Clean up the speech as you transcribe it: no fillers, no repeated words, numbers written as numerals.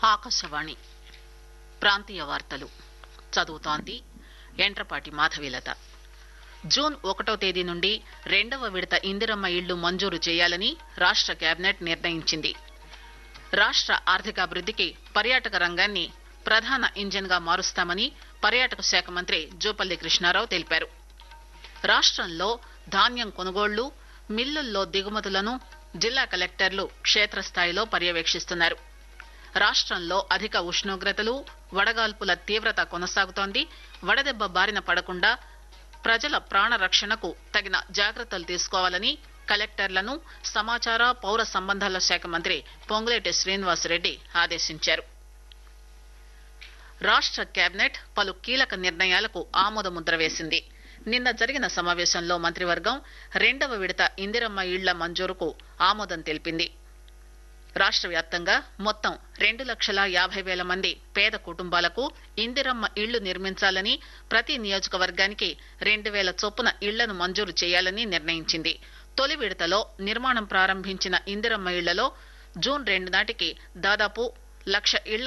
ఆకాశవాణి ప్రాంతీయ వార్తలు చదువుతోంది ఎంట్రపాటి మాధవీలత. జూన్ 1వ తేదీ నుండి 2వ విడత ఇందిరమ్మ ఇళ్లు మంజూరు చేయాలని రాష్ట కేబినెట్ నిర్ణయించింది. రాష్ట ఆర్థికాభివృద్దికి పర్యాటక రంగాన్ని ప్రధాన ఇంజిన్ గా మారుస్తామని పర్యాటక శాఖ మంత్రి జూపల్లి కృష్ణారావు తెలిపారు. రాష్టంలో ధాన్యం కొనుగోళ్లు, మిల్లుల్లో దిగుమతులను జిల్లా కలెక్టర్లు క్షేత్రస్థాయిలో పర్యవేక్షిస్తున్నారు. రాష్టంలో అధిక ఉష్ణోగ్రతలు, వడగాల్పుల తీవ్రత కొనసాగుతోంది. వడదెబ్బ బారిన పడకుండా ప్రజల ప్రాణ రక్షణకు తగిన జాగ్రత్తలు తీసుకోవాలని కలెక్టర్లను సమాచార పౌర సంబంధాల శాఖ మంత్రి పొంగులేటి శ్రీనివాసరెడ్డి ఆదేశించారు. రాష్ట కేబినెట్ పలు కీలక నిర్ణయాలకు ఆమోదముద్ర వేసింది. నిన్న జరిగిన సమావేశంలో మంత్రివర్గం 2వ విడత ఇందిరమ్మ ఇళ్ల మంజూరుకు ఆమోదం తెలిపింది. రాష్ట వ్యాప్తంగా మొత్తం 2,50,000 మంది పేద కుటుంబాలకు ఇందిరమ్మ ఇళ్లు నిర్మించాలని, ప్రతి నియోజకవర్గానికి 2,000 చొప్పున ఇళ్లను మంజూరు చేయాలని నిర్ణయించింది. తొలి విడతలో నిర్మాణం ప్రారంభించిన ఇందిరమ్మ ఇళ్లలో జూన్ 2 నాటికి దాదాపు 1,00,000 ఇళ్ల